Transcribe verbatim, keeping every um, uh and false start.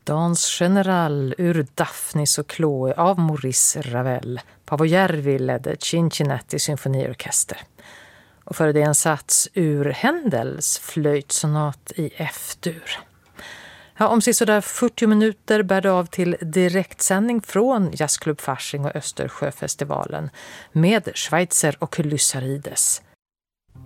Dans General ur Daphnis och Chloe av Maurice Ravel. Paavo Järvi ledde Cincinnati symfoniorkester. Och före det en sats ur Händels flöjtsonat i F-dur. Ja, om sådär fyrtio minuter bär det av till direktsändning från Jazzklubb Fasching och Östersjöfestivalen med Schweitzer och Lyssarides.